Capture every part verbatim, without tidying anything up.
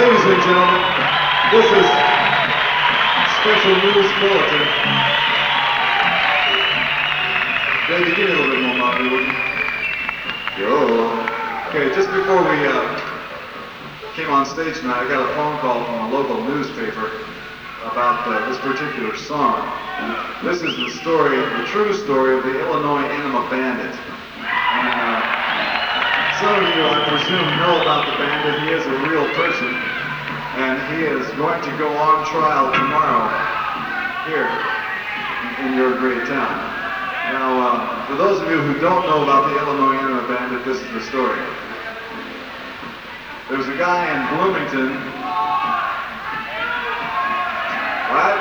Ladies and gentlemen, this is Special News Bulletin. Baby, give me a little bit more coffee, would you? Yo. Okay, just before we uh, came on stage tonight, I got a phone call from a local newspaper about uh, this particular song. And this is the story, the true story of the Illinois Enema Bandit. And, uh, some of you, I presume, know about the bandit. He is a real person, and he is going to go on trial tomorrow here in your great town. Now, uh, for those of you who don't know about the Illinois Enema Bandit, this is the story. There's a guy in Bloomington, right?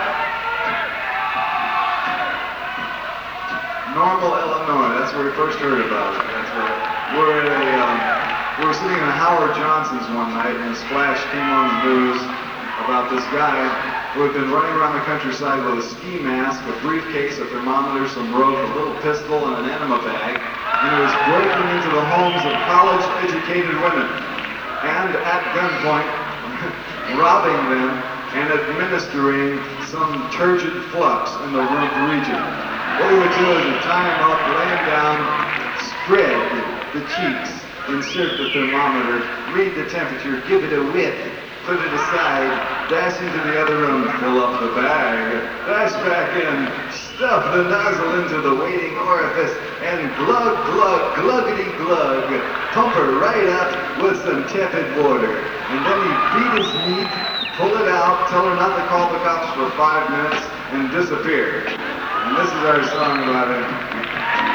Normal, Illinois. That's where we first heard about it. That's where we're at a, um, we were sitting in Howard Johnson's one night, and a splash came on the news about this guy who had been running around the countryside with a ski mask, a briefcase, a thermometer, some rope, a little pistol, and an enema bag, and he was breaking into the homes of college-educated women, and at gunpoint, robbing them and administering some turgid flux in the rump region. What he would do is he'd tie him up, lay him down, spread the cheeks, insert the thermometer, read the temperature, give it a whip, put it aside, dash into the other room, fill up the bag, dash back in, stuff the nozzle into the waiting orifice, and glug, glug, gluggity glug, pump her right up with some tepid water. And then he'd beat his meat, pull it out, tell her not to call the cops for five minutes, and disappear. And this is our song about him.